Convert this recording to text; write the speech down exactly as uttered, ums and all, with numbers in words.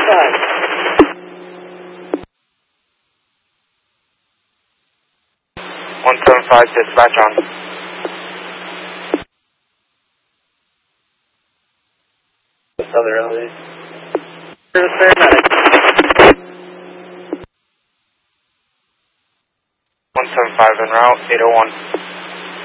five. one seven five, dispatch on. Other elevation. Paramedic. one seven five en route, eight oh one.